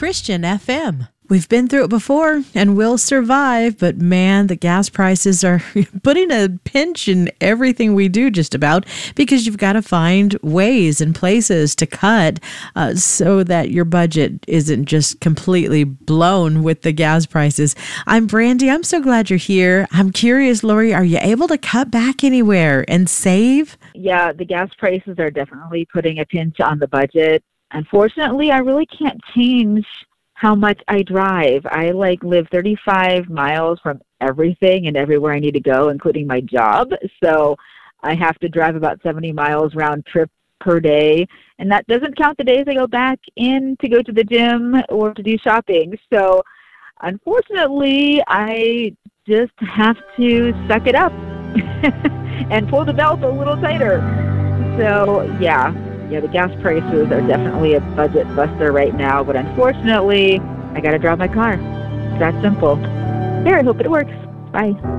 Christian FM. We've been through it before and we'll survive, but man, the gas prices are putting a pinch in everything we do just about, because you've got to find ways and places to cut so that your budget isn't just completely blown with the gas prices. I'm Brandy. I'm so glad you're here. I'm curious, Lori, are you able to cut back anywhere and save? Yeah, the gas prices are definitely putting a pinch on the budget. Unfortunately, I really can't change how much I drive. I live 35 miles from everything and everywhere I need to go, including my job. So I have to drive about 70 miles round trip per day. And that doesn't count the days I go back in to go to the gym or to do shopping. So unfortunately, I just have to suck it up and pull the belt a little tighter. So yeah, the gas prices are definitely a budget buster right now, but unfortunately, I got to drive my car. It's that simple. There, I hope it works. Bye.